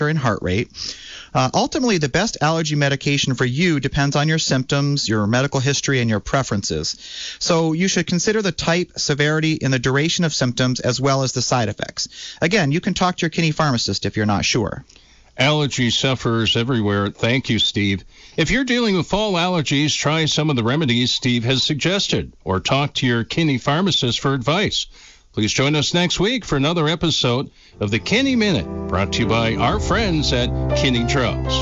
and heart rate. Ultimately, the best allergy medication for you depends on your symptoms, your medical history, and your preferences. So you should consider the type, severity, and the duration of symptoms as well as the side effects. Again, you can talk to your kidney pharmacist if you're not sure. Allergy sufferers everywhere. Thank you, Steve. If you're dealing with fall allergies, try some of the remedies Steve has suggested, or talk to your kidney pharmacist for advice. Please join us next week for another episode of the Kidney Minute, brought to you by our friends at Kidney Drugs.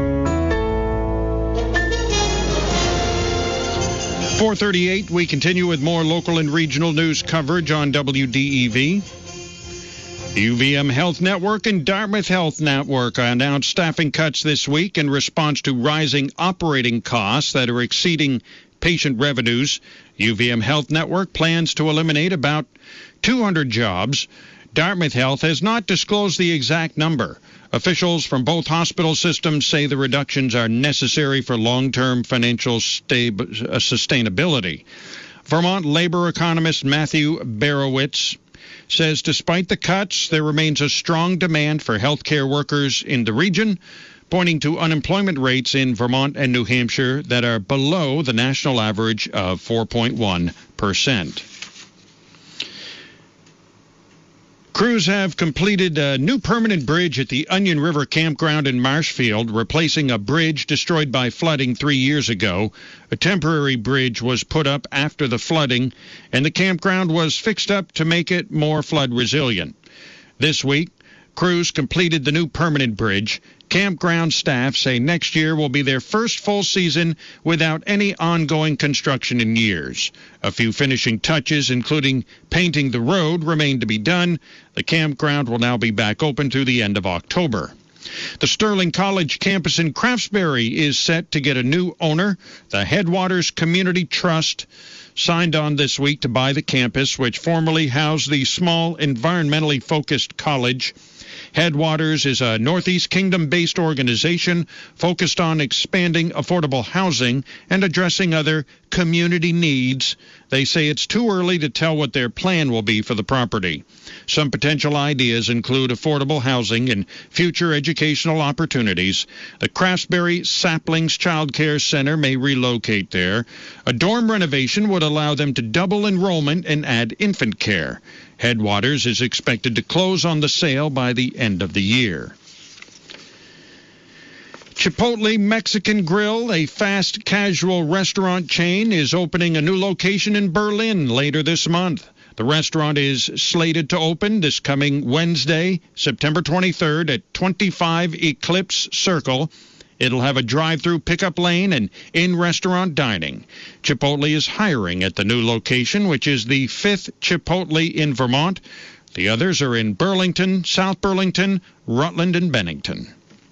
4:38, we continue with more local and regional news coverage on WDEV. UVM Health Network and Dartmouth Health Network announced staffing cuts this week in response to rising operating costs that are exceeding patient revenues. UVM Health Network plans to eliminate about 200 jobs. Dartmouth Health has not disclosed the exact number. Officials from both hospital systems say the reductions are necessary for long-term financial sustainability. Vermont labor economist Matthew Barowitz says despite the cuts, there remains a strong demand for healthcare workers in the region, pointing to unemployment rates in Vermont and New Hampshire that are below the national average of 4.1%. Crews have completed a new permanent bridge at the Onion River Campground in Marshfield, replacing a bridge destroyed by flooding 3 years ago. A temporary bridge was put up after the flooding, and the campground was fixed up to make it more flood resilient. This week, crews completed the new permanent bridge. Campground staff say next year will be their first full season without any ongoing construction in years. A few finishing touches, including painting the road, remain to be done. The campground will now be back open through the end of October. The Sterling College campus in Craftsbury is set to get a new owner. The Headwaters Community Trust signed on this week to buy the campus, which formerly housed the small, environmentally focused college. Headwaters is a Northeast Kingdom-based organization focused on expanding affordable housing and addressing other community needs. They say it's too early to tell what their plan will be for the property. Some potential ideas include affordable housing and future educational opportunities. The Craftsbury Saplings Child Care Center may relocate there. A dorm renovation would allow them to double enrollment and add infant care. Headwaters is expected to close on the sale by the end of the year. Chipotle Mexican Grill, a fast casual restaurant chain, is opening a new location in Berlin later this month. The restaurant is slated to open this coming Wednesday, September 23rd at 25 Eclipse Circle. It'll have a drive-through pickup lane and in-restaurant dining. Chipotle is hiring at the new location, which is the 5th Chipotle in Vermont. The others are in Burlington, South Burlington, Rutland, and Bennington.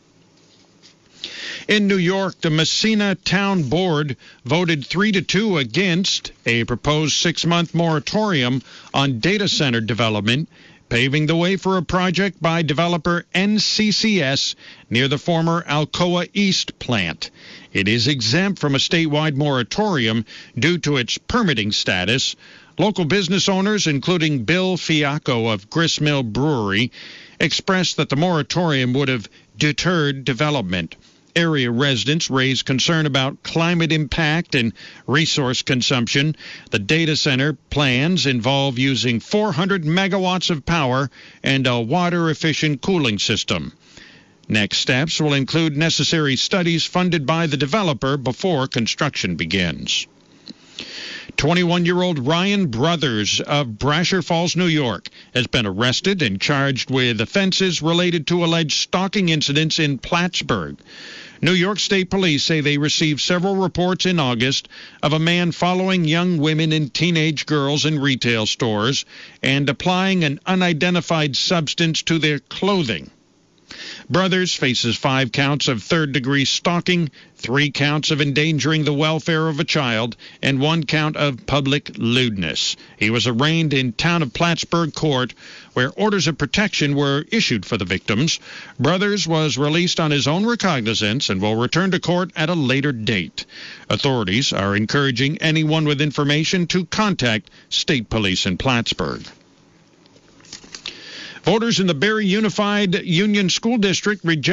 In New York, the Messina Town Board voted 3-2 against a proposed 6-month moratorium on data center development, paving the way for a project by developer NCCS near the former Alcoa East plant. It is exempt from a statewide moratorium due to its permitting status. Local business owners, including Bill Fiacco of Gristmill Brewery, expressed that the moratorium would have deterred development. Area residents raised concern about climate impact and resource consumption. The data center plans involve using 400 megawatts of power and a water-efficient cooling system. Next steps will include necessary studies funded by the developer before construction begins. 21-year-old Ryan Brothers of Brasher Falls, New York, has been arrested and charged with offenses related to alleged stalking incidents in Plattsburgh. New York State Police say they received several reports in August of a man following young women and teenage girls in retail stores and applying an unidentified substance to their clothing. Brothers faces 5 counts of third-degree stalking, 3 counts of endangering the welfare of a child, and 1 count of public lewdness. He was arraigned in Town of Plattsburgh Court, where orders of protection were issued for the victims. Brothers was released on his own recognizance and will return to court at a later date. Authorities are encouraging anyone with information to contact State Police in Plattsburgh. Voters in the Barrie Unified Union School District rejected